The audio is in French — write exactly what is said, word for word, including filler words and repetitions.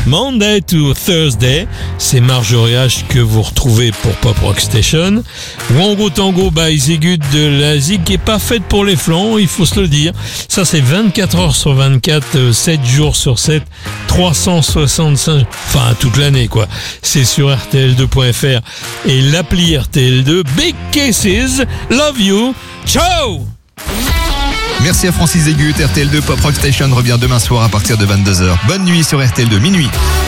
Monday to Thursday, c'est Marjorie H que vous retrouvez pour Pop Rock Station. Wango Tango by Zigut de la Zig qui est pas faite pour les flancs, il faut se le dire. Ça c'est vingt-quatre heures sur vingt-quatre, sept jours sur sept, trois cent soixante-cinq, enfin toute l'année quoi. C'est sur R T L deux point F R et l'appli R T L deux. Big Kisses, love you, ciao. Merci à Francis Zigut. R T L deux Pop Rock Station revient demain soir à partir de vingt-deux heures. Bonne nuit sur R T L deux, minuit.